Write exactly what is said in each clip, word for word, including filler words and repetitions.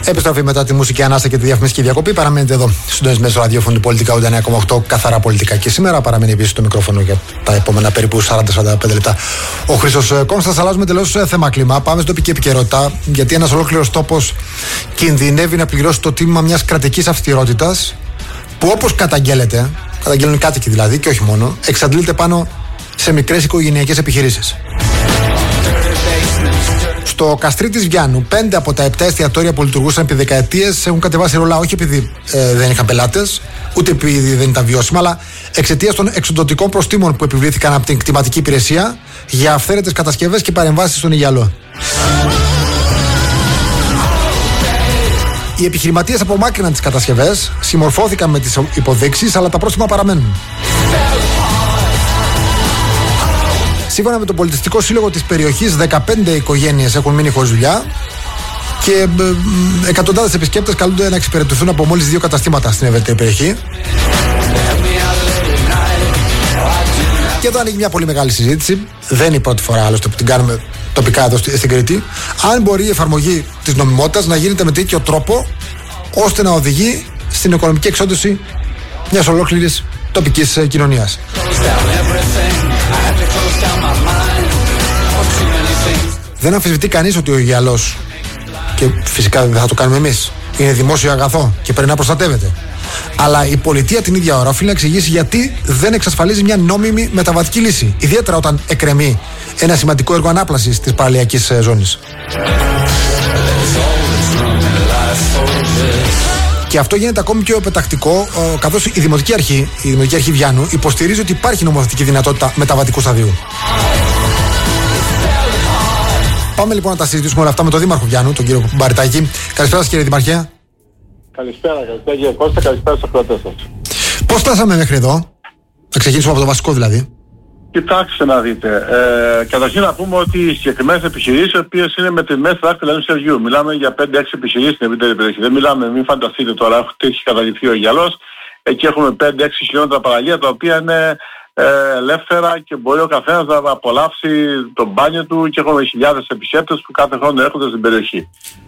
Επιστροφή μετά τη μουσική ανάσα και τη διαφημιστική διακοπή. Παραμένετε εδώ συντονισμένοι στο ραδιόφωνο του Πολιτικά ογδόντα εννέα κόμμα οκτώ, καθαρά πολιτικά. Και σήμερα παραμένει επίσης το μικρόφωνο για τα επόμενα περίπου σαράντα με σαράντα πέντε λεπτά ο Χρήστος Κόνστας. Αλλάζουμε τελώς θέμα κλίμα. Πάμε στην τοπική επικαιρότητα. Γιατί ένας ολόκληρος τόπος κινδυνεύει να πληρώσει το τίμημα μιας κρατικής αυστηρότητας που, όπως καταγγέλλεται, καταγγέλνουν οι κάτοικοι δηλαδή και όχι μόνο, εξαντλείται πάνω σε μικρές οικογενειακές επιχειρήσεις. Στο Καστρί της Βιάννου, πέντε από τα επτά εστιατόρια που λειτουργούσαν επί δεκαετίες έχουν κατεβάσει ρολά, όχι επειδή ε, δεν είχαν πελάτες, ούτε επειδή δεν ήταν βιώσιμα, αλλά εξαιτίας των εξοντωτικών προστίμων που επιβλήθηκαν από την κτηματική υπηρεσία για αυθαίρετες κατασκευές και παρεμβάσεις στον Αιγιαλό. Οι επιχειρηματίες απομάκρυναν τις κατασκευές, συμμορφώθηκαν με τις υποδείξεις, αλλά τα πρόστιμα παραμένουν. Σύμφωνα με το Πολιτιστικό Σύλλογο της περιοχής, δεκαπέντε οικογένειες έχουν μείνει χωρίς δουλειά και εκατοντάδες επισκέπτες καλούνται να εξυπηρετηθούν από μόλις δύο καταστήματα στην ευρύτερη περιοχή. Και εδώ ανοίγει μια πολύ μεγάλη συζήτηση. Δεν είναι η πρώτη φορά άλλωστε που την κάνουμε τοπικά εδώ στην Κρήτη. Αν μπορεί η εφαρμογή της νομιμότητας να γίνεται με τέτοιο τρόπο ώστε να οδηγεί στην οικονομική εξόντωση μιας ολόκληρης τοπικής κοινωνίας. Δεν αμφισβητεί κανείς ότι ο Αιγιαλός, και φυσικά δεν θα το κάνουμε εμείς, είναι δημόσιο αγαθό και πρέπει να προστατεύεται. Αλλά η πολιτεία την ίδια ώρα οφείλει να εξηγήσει γιατί δεν εξασφαλίζει μια νόμιμη μεταβατική λύση, ιδιαίτερα όταν εκκρεμεί ένα σημαντικό έργο ανάπλασης της παραλιακής ζώνης. Και αυτό γίνεται ακόμη πιο επετακτικό, καθώς η Δημοτική Αρχή, η Δημοτική Αρχή Βιάννου υποστηρίζει ότι υπάρχει νομοθετική δυνατότητα μεταβατικού σταδίου. Πάμε λοιπόν να τα συζητήσουμε όλα αυτά με τον Δήμαρχο Βιάννου, τον κύριο Μπαριτάκη. Καλησπέρα σας, κύριε Δημαρχέ. Καλησπέρα, καλησπέρα κύριε Κώστα, καλησπέρα στους ακροατές σας. Πώς φτάσαμε μέχρι εδώ? Θα ξεκινήσουμε από το βασικό δηλαδή. Κοιτάξτε να δείτε. Ε, καταρχήν να πούμε ότι οι συγκεκριμένες επιχειρήσεις, οι οποίες είναι με τιμές δάχτυλα ενός χεριού, μιλάμε για πέντε έξι επιχειρήσεις στην ευρύτερη περιοχή. Δεν μιλάμε, μην φανταστείτε τώρα, έχει καταγγελθεί ο Αιγιαλός. Εκεί έχουμε πέντε έξι χιλιόμετρα παραλία, τα οποία είναι ε, ελεύθερα και μπορεί ο καθένας να απολαύσει τον μπάνιο του, και έχουμε χιλιάδες επισκέπτες που κάθε χρόνο έρχονται στην περιοχή.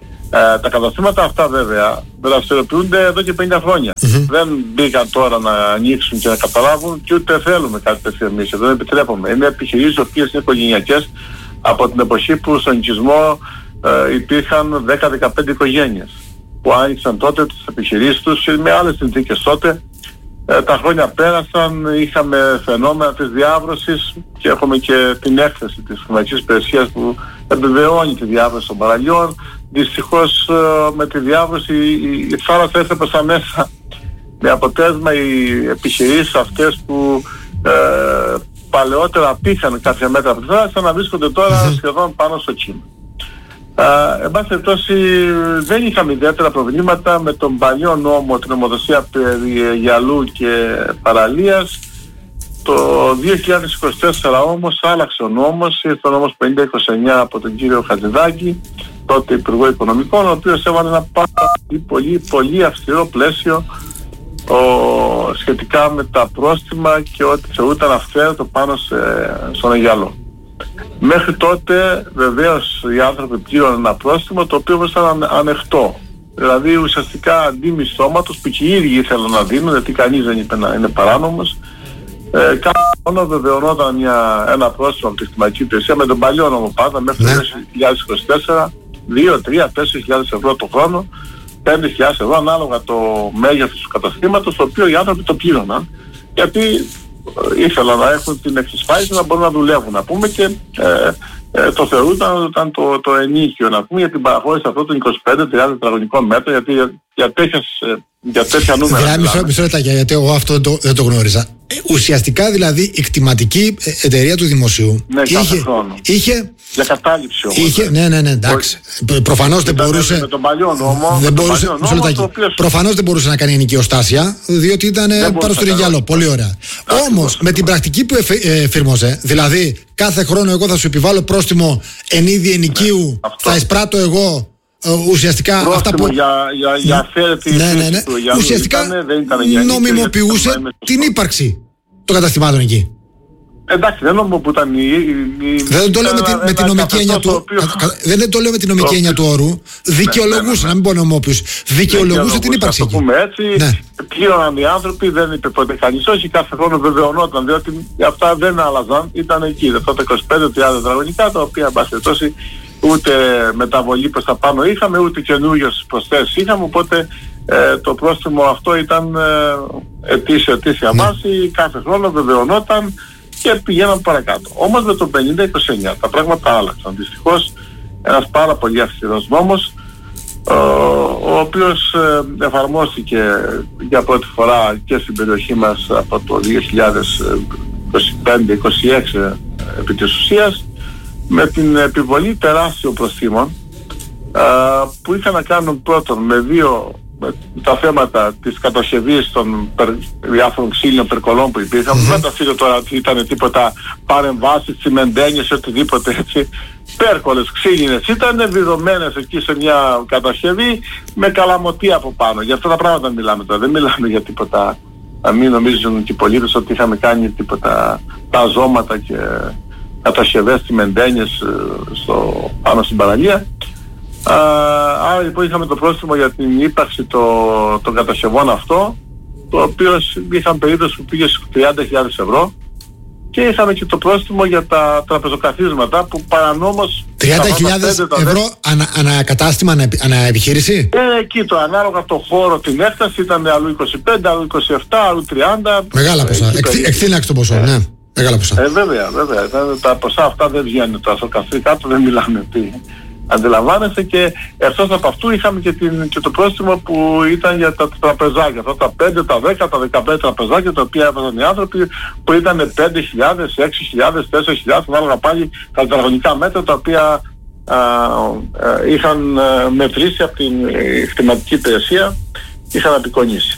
Ε, τα καταστήματα αυτά βέβαια δραστηριοποιούνται εδώ και πενήντα χρόνια. Mm-hmm. Δεν μπήκαν τώρα να ανοίξουν και να καταλάβουν, και ούτε θέλουμε κάτι τέτοιο εμείς. Δεν επιτρέπουμε. Είναι επιχειρήσεις οι οποίες είναι οικογενειακές από την εποχή που στον οικισμό ε, υπήρχαν δέκα με δεκαπέντε οικογένειες που άνοιξαν τότε τις επιχειρήσεις τους με άλλες συνθήκες τότε. Ε, τα χρόνια πέρασαν, είχαμε φαινόμενα της διάβρωσης και έχουμε και την έκθεση της Χρηματικής Υπηρεσίας που επιβεβαιώνει τη διάβρωση των παραλιών. Δυστυχώς με τη διάβρωση η, η θάλασσα έφτασε προς τα μέσα, με αποτέλεσμα οι επιχειρήσεις αυτές που ε, παλαιότερα πήχαν κάποια μέτρα από τη θάλασσα να βρίσκονται τώρα σχεδόν πάνω στο κύμα. Ε, εν πάση περιπτώσει δεν είχαμε ιδιαίτερα προβλήματα με τον παλιό νόμο, την νομοθεσία περί Αιγιαλού και παραλίας. Το δύο χιλιάδες είκοσι τέσσερα όμως άλλαξε ο νόμος, ήρθε ο νόμος πενήντα είκοσι εννέα από τον κύριο Χατζηδάκη, τότε Υπουργό Οικονομικών, ο οποίος έβαλε ένα πάρα πολύ, πολύ αυστηρό πλαίσιο ο, σχετικά με τα πρόστιμα και ό,τι θεωρούταν αυθαίρετο πάνω σε, στον Αιγιαλό. Μέχρι τότε βεβαίως οι άνθρωποι πλήρωναν ένα πρόστιμο το οποίο ήταν ανεκτό. Δηλαδή ουσιαστικά αντί μισθώματος που και οι ίδιοι ήθελαν να δίνουν, γιατί κανείς δεν είπε να είναι παράνομος, ε, κάθε χρόνο βεβαιωνόταν μια, ένα πρόστιμο από τη κτηματική υπηρεσία με τον παλιό νόμο πάντα μέχρι το δύο χιλιάδες είκοσι τέσσερα, δύο, τρία, τέσσερις χιλιάδες ευρώ το χρόνο, πέντε χιλιάδες ευρώ ανάλογα το μέγεθος του καταστήματος, το οποίο οι άνθρωποι το πλήρωναν, γιατί ήθελαν να έχουν την εξασφάλιση να μπορούν να δουλεύουν, να πούμε, και ε, ε, το θεωρούνταν ήταν το, το ενίκιο, να πούμε, για την παραχώρηση αυτών των είκοσι πέντε με τριάντα τετραγωνικών μέτρων, γιατί για, για, τέτοιες, για τέτοια νούμερα. Δηλαδή, μισό, μισό λεπτάκι, γιατί εγώ αυτό το, δεν το γνώριζα. Ε, ουσιαστικά δηλαδή η κτηματική εταιρεία του Δημοσίου ναι, είχε, είχε για κατάληψη όμως. Είχε, ναι, ναι, ναι, εντάξει. Μπορεί, προφανώς δεν μπορούσε. Με τον παλιό νόμο. Δεν μπορούσε, παλιό νόμο το οποίος... Προφανώς δεν μπορούσε να κάνει ενοικιοστάσια, διότι ήταν πάνω στον Αιγιαλό. Πολύ ωραία. Όμως με την πρακτική που εφήρμοζε, δηλαδή κάθε χρόνο εγώ θα σου επιβάλλω πρόστιμο εν είδη ενοικίου, ναι, θα εισπράττω εγώ. Ουσιαστικά πρόστιμο αυτά που. Για, για, για αφαίρετη ναι, ναι, ναι. του Αιγιαλού. Ουσιαστικά ήτανε, δεν ήταν νομιμοποιούσε την ύπαρξη των καταστημάτων εκεί. Εντάξει, δεν νομίζω που ήταν η... η δεν το λέω με, την, με την νομική έννοια του... οποίο... Δεν το λέω με την νομική έννοια του όρου. Δικαιολογούσε, ναι, ναι, ναι. να μην πω νομόπιος. Δικαιολογούσε την ύπαρξη εκεί. Να το πούμε έτσι, ναι. Πλήρωναν οι άνθρωποι, δεν είπε ποτέ κανείς όχι, κάθε χρόνο βεβαιωνόταν, διότι αυτά δεν άλλαζαν, ήταν εκεί. Αυτά τα είκοσι πέντε τριάντα τετραγωνικά, τα οποία, εν πάση περιπτώσει, ούτε μεταβολή προς τα πάνω είχαμε, ούτε καινούργιες προσθέσεις είχαμε, οπότε ε, το πρόστιμο αυτό ήταν ε, ετήσια, ετήσια ναι. βάση, κάθε χρόνο βεβαιωνόταν και πηγαίναμε παρακάτω. Όμως με το πενήντα είκοσι εννιά τα πράγματα άλλαξαν. Δυστυχώς ένας πάρα πολύ αυστηρός νόμος, ο, ο οποίος ε, εφαρμόστηκε για πρώτη φορά και στην περιοχή μας από το δύο χιλιάδες είκοσι πέντε είκοσι έξι ε, επί της ουσίας, με την επιβολή τεράστιων προστίμων ε, που είχαν να κάνουν πρώτον με δύο με τα θέματα της κατασκευής των περ, διάφορων ξύλινων περκολών που υπήρχαν. Mm-hmm. Δεν τα αφήνω τώρα ότι ήταν τίποτα παρεμβάσεις, τσιμεντένιες, οτιδήποτε έτσι. Πέρκολες ξύλινες ήταν βιδωμένες εκεί σε μια κατασκευή με καλαμωτή από πάνω. Για αυτά τα πράγματα μιλάμε τώρα. Δεν μιλάμε για τίποτα, να μην νομίζουν και οι πολίτες ότι είχαμε κάνει τίποτα τα ζώματα και κατασκευές τσιμεντένιες στο, πάνω στην παραλία. Άρα λοιπόν είχαμε το πρόστιμο για την ύπαρξη το, των κατασκευών αυτό, το οποίο είχαν περίπτωση που πήγε στους τριάντα χιλιάδες ευρώ, και είχαμε και το πρόστιμο για τα τραπεζοκαθίσματα που παρανόμως... τριάντα χιλιάδες ευρώ ανα, ανακατάστημα, ανα, αναεπιχείρηση? Ε, εκεί το ανάλογα το χώρο, την έκταση ήταν αλλού είκοσι πέντε, αλλού είκοσι επτά, αλλού τριάντα. Μεγάλα ποσά, εκθήναξε το ποσό, ε. ναι. Μεγάλα ποσά. Ε, βέβαια, βέβαια. Τα ποσά αυτά δεν βγαίνουν τώρα στο καφέ κάτω, δεν μιλάμε τι. Αντιλαμβάνεστε, και εκτός από αυτού είχαμε και, την, και το πρόστιμο που ήταν για τα τραπεζάκια. Αυτά τα πέντε, τα δέκα, τα δεκαπέντε τραπεζάκια τα οποία έβαζαν οι άνθρωποι, που ήταν πέντε χιλιάδες, έξι χιλιάδες, τέσσερις χιλιάδες, ανάλογα πάλι τα τετραγωνικά μέτρα τα οποία α, α, είχαν α, μετρήσει από την χρηματική υπηρεσία, είχαν απεικονίσει.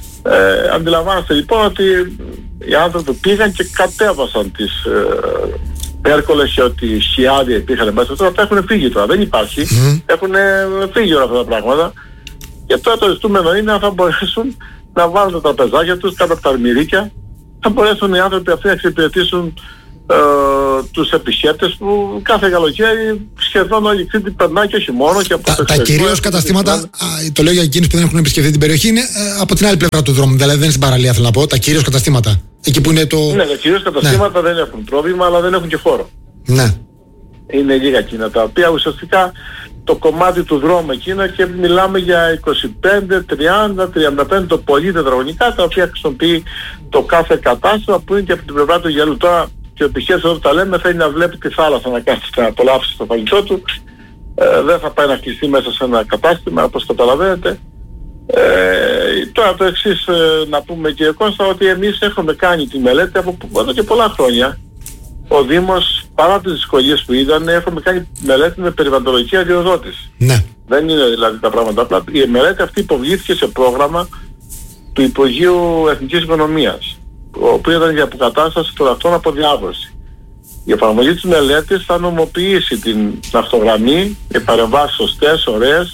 Ε, αντιλαμβάνεστε λοιπόν ότι οι άνθρωποι πήγαν και κατέβασαν τις ε, πέρκολες και ότι σχιάδια υπήρχαν μέσα. Τώρα τα έχουν φύγει τώρα, δεν υπάρχει. Mm. Έχουν φύγει όλα αυτά τα πράγματα. Και τώρα το ζητούμενο είναι αν θα μπορέσουν να βάλουν τα τραπεζάκια τους κάτω από τα αρμυρίκια, θα μπορέσουν οι άνθρωποι αυτοί να εξυπηρετήσουν ε, τους επισκέπτες που κάθε καλοκαίρι σχεδόν όλη η Κρήτη περνάει, και όχι μόνο. Και από τα τα κυρίως καταστήματα, α, το λέω για εκείνους που δεν έχουν επισκεφτεί την περιοχή, είναι ε, από την άλλη πλευρά του δρόμου. Δηλαδή δεν είναι στην παραλία, θέλω να πω. Τα κυρίως καταστήματα. Εκεί που είναι το... Ναι, τα κυρίως καταστήματα, ναι, δεν έχουν πρόβλημα, αλλά δεν έχουν και χώρο. Ναι. Είναι λίγα εκείνα τα οποία ουσιαστικά το κομμάτι του δρόμου εκείνα, και μιλάμε για είκοσι πέντε, τριάντα, τριάντα πέντε το πολύ τετραγωνικά, τα οποία χρησιμοποιεί το κάθε κατάστημα που είναι και από την πλευρά του γυαλού. Τώρα και ο επιχείρησης όταν τα λέμε θέλει να βλέπει τη θάλασσα, να κάθεται να απολαύσει το φαγητό του. Ε, δεν θα πάει να κλειστεί μέσα σε ένα κατάστημα, όπως καταλαβαίνετε. Ε, τώρα το εξής ε, να πούμε, κύριε Κώστα, ότι εμείς έχουμε κάνει τη μελέτη από εδώ και πολλά χρόνια. Ο Δήμος, παρά τις δυσκολίες που είδαν, έχουμε κάνει μελέτη με περιβαλλοντολογική αδειοδότηση. Ναι. Δεν είναι δηλαδή τα πράγματα απλά. Η μελέτη αυτή υποβλήθηκε σε πρόγραμμα του Υπουργείου Εθνικής Οικονομίας, ο οποίος ήταν για αποκατάσταση των ακτών από διάβρωση. Η εφαρμογή της μελέτης θα νομοποιήσει την αυτογραμμή με παρεμβάσεις σωστές, ωραίες.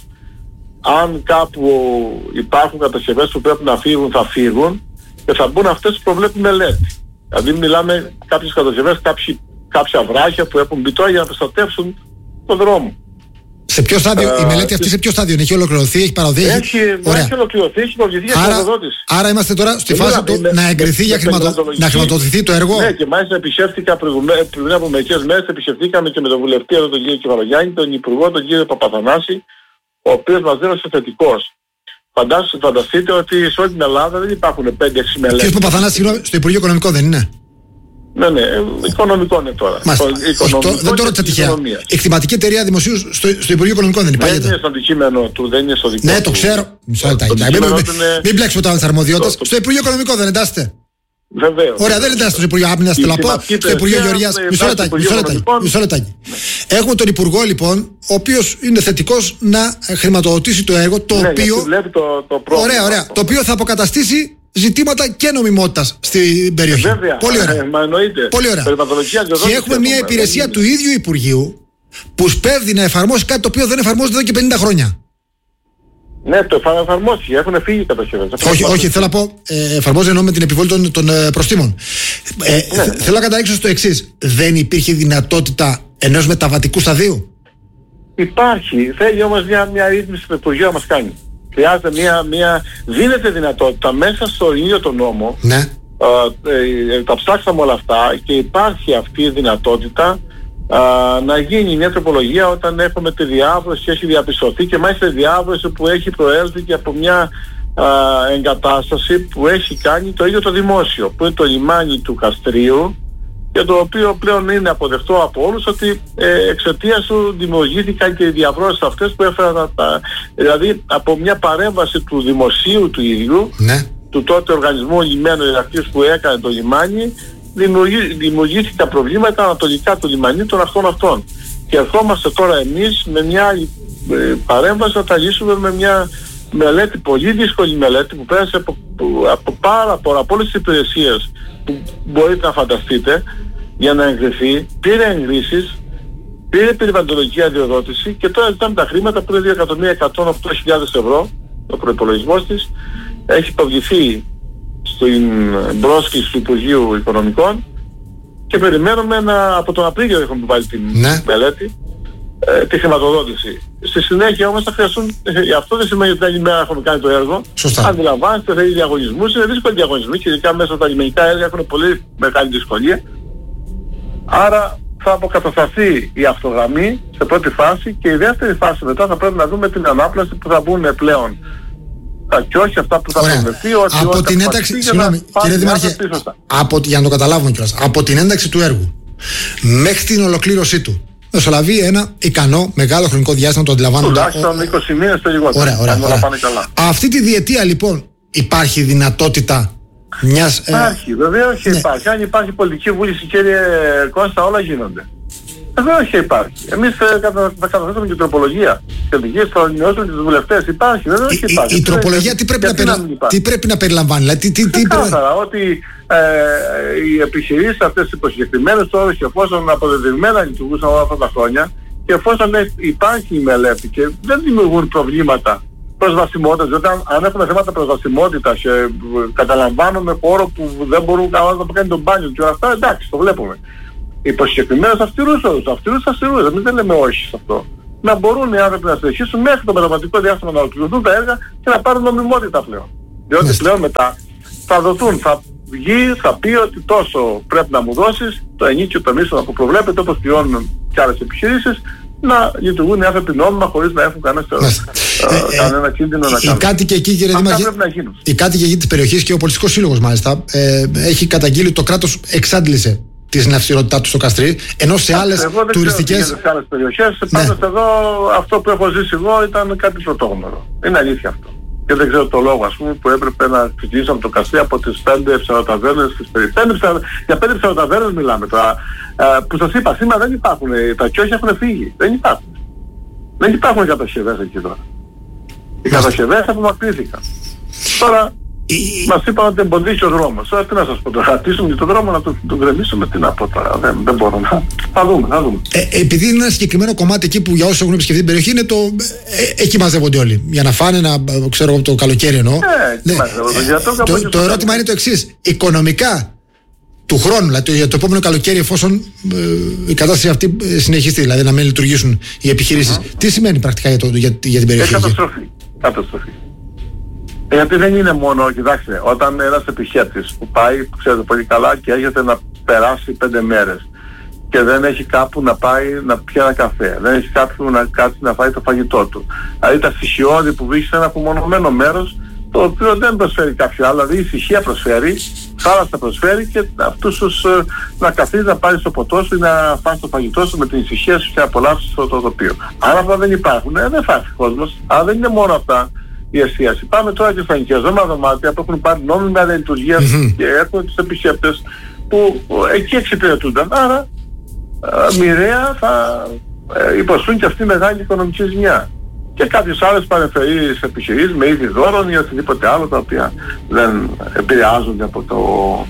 Αν κάπου υπάρχουν κατασκευές που πρέπει να φύγουν, θα φύγουν, και θα μπουν αυτές που προβλέπει μελέτη. Δηλαδή μιλάμε κάποιες κατασκευές, κάποια βράχια που έχουν μπει τώρα για να προστατεύσουν τον δρόμο. Σε ποιο στάδιο, uh, η μελέτη αυτή σε ποιο στάδιο έχει ολοκληρωθεί, έχει παραδοθεί? Έχει, έχει ολοκληρωθεί, έχει υποβληθεί για χρηματοδότηση. Άρα είμαστε τώρα στη φάση του να εγκριθεί για χρηματοδότηση, να χρηματοδοτηθεί το έργο. Ναι, και μάλιστα επισκέφθηκα πριν από μερικές μέρες, επισκεφθήκαμε και με τον βουλευτή εδώ τον κύριο Κεφαλογιάννη, τον υπουργό τον κύριο Παπαθανάση, ο οποίος μας δήλωσε θετικός. Φανταστείτε ότι σε όλη την Ελλάδα δεν υπάρχουν πέντε έξι μελέτες. Κύριε Παπαθανάση, στο Υπουργείο Οικονομικών δεν είναι? Ναι, ναι, οικονομικό είναι τώρα. Οικονομικό, δεν το ρώτησα τυχαία. Η κτηματική εταιρεία δημοσίου στο, στο Υπουργείο Οικονομικών δεν υπάρχει? Δεν είναι στο αντικείμενο του, δεν είναι στο δικό του. Ναι, το ξέρω. Μισό λεπτάκι. Μην μπλέξουμε τα αρμοδιότητες. Στο Υπουργείο Οικονομικών δεν εντάσσεται? Βεβαίως. Ωραία, δεν εντάσσεται στο Υπουργείο Άμυνας, θέλω να πω. Στο Υπουργείο Γεωργίας. Μισό λεπτάκι. Έχουμε τον Υπουργό λοιπόν, ο οποίος είναι θετικός να χρηματοδοτήσει το έργο, το οποίο. Ωραία, ωραία. Το οποίο θα αποκαταστήσει ζητήματα και νομιμότητας στην περιοχή. Βέβαια, πολύ ωραία. Ε, μα εννοείται. Πολύ ωραία. Και έχουμε μια υπηρεσία είναι... του ίδιου Υπουργείου που σπέβδει να εφαρμόσει κάτι το οποίο δεν εφαρμόζεται εδώ και πενήντα χρόνια. Ναι, το εφαρμόστηκε, έχουν φύγει οι κατασκευές. Όχι, όχι, θέλω να πω, ε, εφαρμόζεται ενώ με την επιβολή των, των ε, προστήμων. Ε, ναι. θ, θέλω να καταλήξω στο εξής. Δεν υπήρχε δυνατότητα ενός μεταβατικού σταδίου? Υπάρχει. Θέλει όμως μια, μια ρύθμιση που το Υπουργείο μας κάνει. Χρειάζεται μια, μια... Δίνεται δυνατότητα μέσα στο ίδιο τον νόμο. Ναι. Ε, ε, τα ψάξαμε όλα αυτά και υπάρχει αυτή η δυνατότητα α, να γίνει μια τροπολογία όταν έχουμε τη διάβρωση και έχει διαπιστωθεί, και μάλιστα η διάβρωση που έχει προέλθει και από μια α, εγκατάσταση που έχει κάνει το ίδιο το δημόσιο, που είναι το λιμάνι του Καστρίου, και το οποίο πλέον είναι αποδεκτό από όλους ότι ε, εξαιτίας του δημιουργήθηκαν και οι διαβρώσεις αυτές που έφεραν τα, δηλαδή από μια παρέμβαση του δημοσίου του ίδιου, ναι, του τότε οργανισμού λιμένου Ηρακλείου που έκανε το λιμάνι, δημιουργή, δημιουργήθηκαν προβλήματα ανατολικά του λιμανιού των ακτών αυτών. Και ερχόμαστε τώρα εμείς με μια άλλη ε, παρέμβαση να τα λύσουμε με μια μελέτη, πολύ δύσκολη μελέτη που πέρασε από, από πάρα πολλά, από όλες τις υπηρεσίες που μπορείτε να φανταστείτε για να εγκριθεί, πήρε εγκρίσεις, πήρε περιβαλλοντολογική αδειοδότηση και τώρα ζητάμε τα χρήματα που είναι δύο εκατομμύρια εκατόν οκτώ χιλιάδες ευρώ, ο προϋπολογισμός της, έχει υποβληθεί στην πρόσκληση του Υπουργείου Οικονομικών και περιμένουμε να, από τον Απρίλιο έχουμε βάλει την ναι. μελέτη, ε, τη χρηματοδότηση. Στη συνέχεια όμως θα χρειαστούν, ε, αυτό δεν σημαίνει ότι την άλλη μέρα έχουμε κάνει το έργο. Σωστά. Αντιλαμβάνεστε, θέλει διαγωνισμούς, είναι δύσκολοι διαγωνισμοί και ειδικά μέσα στα λιμενικά έργα έχουν πολύ μεγάλη δυσκολία. Άρα θα αποκατασταθεί η αυτογραμμή σε πρώτη φάση και η δεύτερη φάση μετά θα πρέπει να δούμε την ανάπλαση που θα μπουν πλέον. Και όχι αυτά που θα προβλεφθεί. Από την ένταξη, συγγνώμη κύριε Δήμαρχε, από, για να το καταλάβουμε κιόλας, από την ένταξη του έργου μέχρι την ολοκλήρωσή του μεσολαβεί ένα ικανό μεγάλο χρονικό διάστημα, το αντιλαμβάνονται. Τουλάχιστον είκοσι μήνες το λιγότερο. Ωραία, ωραία, ωραία. Πάνε καλά. Αυτή τη διετία λοιπόν υπάρχει δυνατότητα μιας... Υπάρχει, ε... βεβαίως και ναι. υπάρχει. Αν υπάρχει πολιτική βούληση, κύριε Κώστα, όλα γίνονται. Βεβαίως και υπάρχει. Εμείς θα καταθέσουμε και τροπολογία. Και θα ενημερώσουμε και τους βουλευτές. Υπάρχει, βεβαίως και υπάρχει. Η, η τροπολογία τι πρέπει, να, περιλα... τι πρέπει να περιλαμβάνει? Δηλαδή, τι, τι, Κάθαρα, ότι ε, οι επιχειρήσεις αυτές οι συγκεκριμένες όρους και εφόσον αποδεδειγμένα λειτουργούσαν όλα αυτά τα χρόνια και εφόσον υπάρχει η μελέτη και δεν δημιουργούν προβλήματα προσβασιμότητας, διότι αν, αν έχουμε θέματα προσβασιμότητας και καταλαμβάνουμε χώρο που δεν μπορούν κανένας να κάνει τον μπάνιο και όλα αυτά, εντάξει, το βλέπουμε. Υπό συγκεκριμένους αυστηρούς όρους, αυστηρούς αυστηρούς, εμείς δεν λέμε όχι σε αυτό. Να μπορούν οι άνθρωποι να συνεχίσουν μέχρι το μεταβατικό διάστημα να ολοκληρωθούν τα έργα και να πάρουν νομιμότητα πλέον. Διότι πλέον μετά θα δοθούν, θα βγει, θα πει ότι τόσο πρέπει να μου δώσεις το ενίκιο, το μίσθωμα που προβλέπεται, όπως πληρώνουν και άλλες επιχειρήσεις, να λειτουργούν οι άνθρωποι νόμιμα χωρίς να έχουν κανένα, ε, κανένα κίνδυνο να κάνουν. Οι κάτοικοι εκεί, κύριε Δήμαρχε, οι κάτοικοι εκεί της περιοχής και ο Πολιτιστικός Σύλλογος μάλιστα ε, έχει καταγγείλει το κράτος εξάντλησε τη συναυσιρότητά του στο Καστρί, ενώ σε άλλες εγώ δεν τουριστικές... ξέρω σε άλλες περιοχές, ναι. Πάντως εδώ αυτό που έχω ζήσει εγώ ήταν κάτι πρωτόγνωρο. Είναι αλήθεια αυτό. Και δεν ξέρω το λόγο, ας πούμε, που έπρεπε να ξεκινήσουμε το Καστρί από τις πέντε ψαροταβέρνες της περιοχής. Για πέντε ψαροταβέρνες μιλάμε τώρα. Ε, που σας είπα, σήμερα δεν υπάρχουν. Τα κιόχια έχουν φύγει. Δεν υπάρχουν. Δεν υπάρχουν κατασκευές εκεί τώρα. Οι κατασκευές απομακρύνθηκαν. Τώρα μας είπαν ότι εμποδίσει ο δρόμος. Τώρα τι να σας πω, το χατίσουμε και τον δρόμο να τον, τον γκρεμίσουμε, τι να πω τώρα, δεν, δεν μπορώ να... Θα δούμε, θα δούμε. Ε, επειδή είναι ένα συγκεκριμένο κομμάτι εκεί που για όσους έχουν επισκεφτεί την περιοχή είναι το... Ε, εκεί μαζεύονται όλοι. Για να φάνε, να ξέρω το καλοκαίρι εννοώ. Ε, ναι. ε, το, το, το ερώτημα είναι το εξής. Οικονομικά του χρόνου, δηλαδή για το επόμενο καλοκαίρι, εφόσον ε, η κατάσταση αυτή συνεχιστεί, δηλαδή να μην λειτουργήσουν οι επιχειρήσεις, mm-hmm. τι σημαίνει πρακτικά για, το, για, για την περιοχή? Ε, καταστροφή. Καταστροφή. Γιατί δεν είναι μόνο, κοιτάξτε, όταν ένας επιχέτης που πάει, ξέρετε πολύ καλά, και έρχεται να περάσει πέντε μέρες και δεν έχει κάπου να πάει να πιει ένα καφέ, δεν έχει κάπου να κάτσει να φάει το φαγητό του. Δηλαδή τα στοιχειώδη που βρίσκει σε ένα απομονωμένο μέρος, το οποίο δεν προσφέρει κάποιο άλλο, δηλαδή η ησυχία προσφέρει, θάλασσα προσφέρει και αυτούς τους ε, να καθίσει να πάρει το ποτό σου ή να φας το φαγητό σου με την ησυχία σου και να απολαύσεις το, το τοπίο. Αν αυτά δεν υπάρχουν, ε, δεν θα έρθει κόσμος, αλλά δεν είναι μόνο αυτά. Η εστίαση. Πάμε τώρα και στα νοικιαζόμενα δωμάτια που έχουν πάρει νόμιμα λειτουργία mm-hmm. και έχουν τους επισκέπτες που εκεί εξυπηρετούνταν. Άρα ε, μοιραία θα ε, υποστούν και αυτή μεγάλη οικονομική ζημιά. Και κάποιες άλλες παρεμφερείς επιχειρήσεις με είδη δώρων ή οτιδήποτε άλλο τα οποία δεν επηρεάζονται από το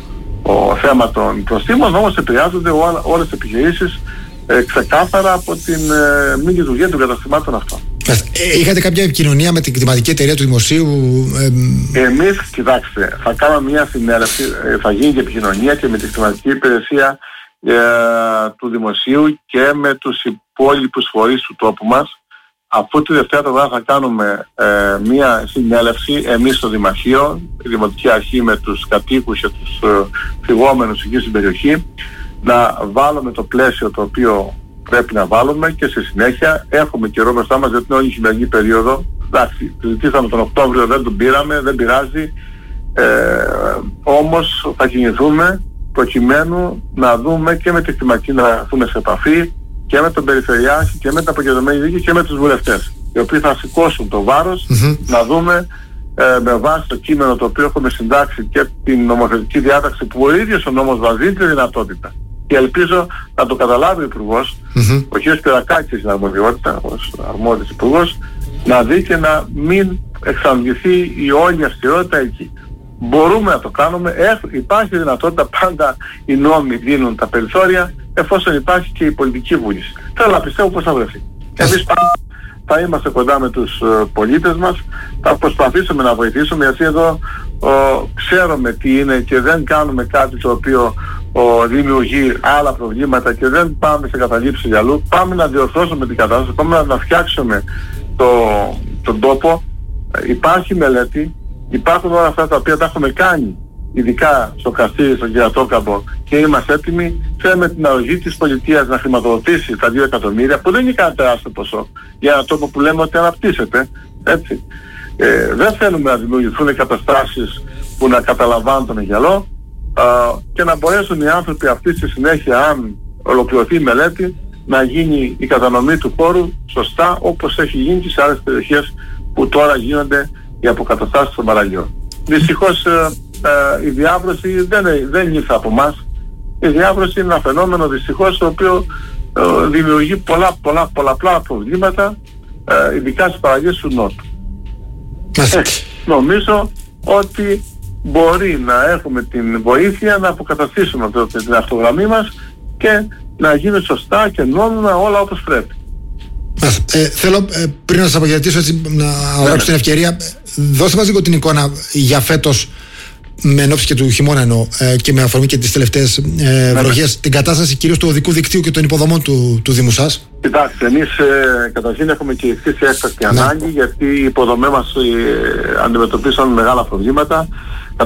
ο, θέμα των προστήμων, όμως επηρεάζονται όλες τις επιχειρήσεις ε, ξεκάθαρα από την ε, μη λειτουργία των καταστημάτων αυτών. Είχατε κάποια επικοινωνία με την κτηματική εταιρεία του Δημοσίου? Εμείς, κοιτάξτε, θα κάνουμε μια συνέλευση, θα γίνει και επικοινωνία και με την κτηματική υπηρεσία ε, του Δημοσίου και με τους υπόλοιπους φορείς του τόπου μας. Αφού τη Δευτέρα το βράδυ θα κάνουμε ε, μια συνέλευση εμείς στο Δημαρχείο, η Δημοτική Αρχή με τους κατοίκους και τους ε, φυγόμενους εκεί στην περιοχή, να βάλουμε το πλαίσιο το οποίο πρέπει να βάλουμε και στη συνέχεια έχουμε καιρό μπροστά μας, γιατί είναι όλη η χειμερινή περίοδο. Εντάξει, ζητήσαμε τον Οκτώβριο, δεν τον πήραμε, δεν πειράζει. Ε, όμως θα κινηθούμε προκειμένου να δούμε και με τη κτηματική να έρθουμε σε επαφή και με τον Περιφερειάρχη και με την αποκεντρωμένη δίκη και με τους βουλευτές, οι οποίοι θα σηκώσουν το βάρος mm-hmm. να δούμε ε, με βάση το κείμενο το οποίο έχουμε συντάξει και την νομοθετική διάταξη που ο ίδιος ο νόμος βάζει τη δυνατότητα. Και ελπίζω να το καταλάβει ο Υπουργός, mm-hmm. ο κ. Σπυρακάκης στην αρμοδιότητα, ως αρμόδιος Υπουργός, να δει και να μην εξαντληθεί η όλη αυστηρότητα εκεί. Μπορούμε να το κάνουμε, Έχ, υπάρχει δυνατότητα, πάντα οι νόμοι δίνουν τα περιθώρια, εφόσον υπάρχει και η πολιτική βούληση. Θέλω να πιστεύω πως θα βρεθεί. Εμείς πάντα θα είμαστε κοντά με τους uh, πολίτες μας, θα προσπαθήσουμε να βοηθήσουμε, γιατί εδώ uh, ξέρουμε τι είναι και δεν κάνουμε κάτι το οποίο uh, δημιουργεί άλλα προβλήματα και δεν πάμε σε καταλήψεις για αλλού. Πάμε να διορθώσουμε την κατάσταση, πάμε να φτιάξουμε το, τον τόπο. Υπάρχει μελέτη, υπάρχουν όλα αυτά τα οποία τα έχουμε κάνει, ειδικά στο Καστήρι, στον Κερατόκαμπο, και είμαστε έτοιμοι. Θέλουμε την αρρωγή της πολιτείας να χρηματοδοτήσει τα δύο εκατομμύρια, που δεν είναι κανένα τεράστιο ποσό, για ένα τόπο που λέμε ότι αναπτύσσεται. Έτσι. Ε, δεν θέλουμε να δημιουργηθούν καταστάσεις που να καταλαμβάνουν τον γυαλό α, και να μπορέσουν οι άνθρωποι αυτοί στη συνέχεια, αν ολοκληρωθεί η μελέτη, να γίνει η κατανομή του χώρου σωστά, όπως έχει γίνει και σε άλλες περιοχές που τώρα γίνονται οι αποκαταστάσεις των παραλιών. Δυστυχώς ε, ε, η διάβρωση δεν, δεν ήρθε από εμάς. Η διάβρωση είναι ένα φαινόμενο δυστυχώς το οποίο ε, δημιουργεί πολλά, πολλά, πολλαπλά προβλήματα, ε, ειδικά στις παραλίες του Νότου. Ε, νομίζω ότι μπορεί να έχουμε την βοήθεια να αποκαταστήσουμε αυτό, την αυτογραμμή μας και να γίνει σωστά και νόμιμα όλα όπως πρέπει. Ε, θέλω ε, πριν να σας αποχαιρετήσω, έτσι, να αγράψω την ευκαιρία, δώστε μας λίγο την εικόνα για φέτος, με ενόψει και του χειμώνα εννοώ, ε, και με αφορμή και τις τελευταίες ε, βροχές, την κατάσταση κυρίως του οδικού δικτύου και των υποδομών του, του Δήμου σας. Κοιτάξτε, εμείς ε, καταρχήν έχουμε κηρυχθεί σε έκτακτη ανάγκη, γιατί οι υποδομές μας ε, αντιμετωπίσαν μεγάλα προβλήματα.